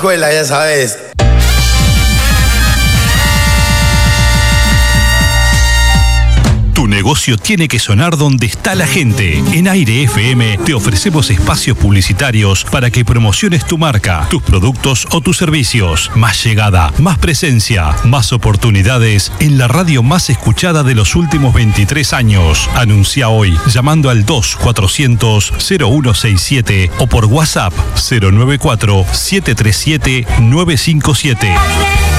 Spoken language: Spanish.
escuela, ya sabes. Tu negocio tiene que sonar donde está la gente. En Aire FM te ofrecemos espacios publicitarios para que promociones tu marca, tus productos o tus servicios. Más llegada, más presencia, más oportunidades en la radio más escuchada de los últimos 23 años. Anuncia hoy llamando al 2400-0167 o por WhatsApp 094-737-957.